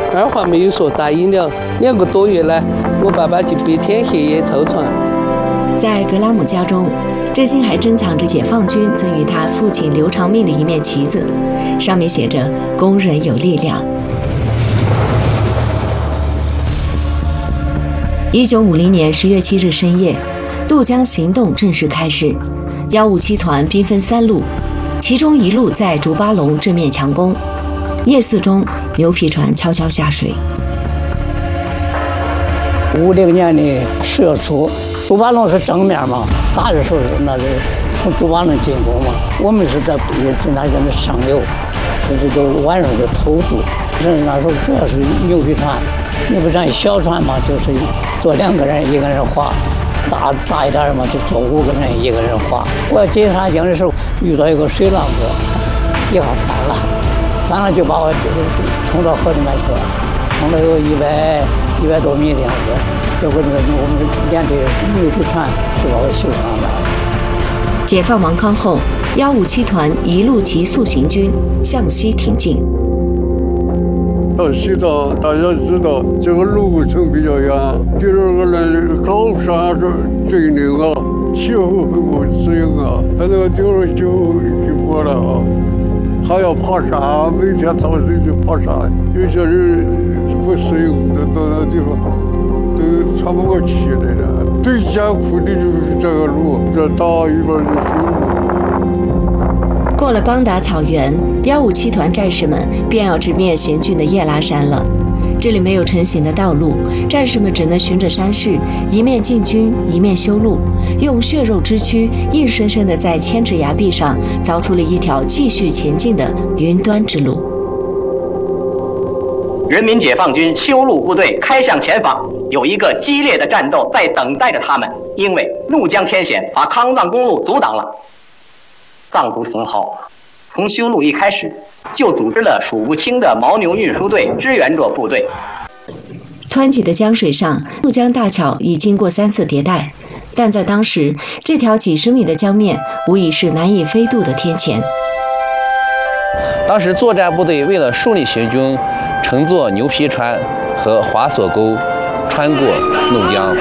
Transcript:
二话没有说答应了。2个多月来，我爸爸就白天黑夜凑船。 在格拉姆家中，至今还珍藏着解放军赠予他父亲刘长命的一面旗子，上面写着“工人有力量”。1950年10月7日深夜，渡江行动正式开始。157团兵分3路，其中一路在竹巴龙正面强攻。夜色中，牛皮船悄悄下水。 50年的10月初，竹巴龙是正面嘛，打的时候那是从竹巴龙进攻嘛，我们是在那边的上游，就晚上就偷渡。那时候主要是牛皮船小船嘛，就是坐2个人，1个人划；大一点嘛，就坐5个人，1个人划。我进沙江的时候遇到一个水浪子，一下翻了就把我冲到河里面去了，冲了有100多米的样子。结果我们连队牛皮船就把我救上来了。 解放王康后，157团一路急速行军，向西挺进。 到西藏，大家知道这个路程比较远，第2个呢，高山峻岭啊，气候很不适应啊，那个丢了就过了啊，还要爬山，每天到水去爬山，有些人不适应的到那地方都喘不过气来了。最艰苦的就是这个路，这大一半是水路。 过了邦达草原，157团战士们便要直面险峻的叶拉山了。这里没有成型的道路，战士们只能循着山势，一面进军，一面修路，用血肉之躯硬生生地在千尺崖壁上凿出了一条继续前进的云端之路。 人民解放军修路部队开向前方，有一个激烈的战斗在等待着他们，因为怒江天险把康藏公路阻挡了。藏族同胞从修路一开始就组织了数不清的牦牛运输队支援着部队。 湍急的江水上，怒江大桥已经过3次迭代，但在当时，这条几十米的江面无疑是难以飞渡的天堑。 当时作战部队为了顺利行军，乘坐牛皮船和滑索沟穿过怒江。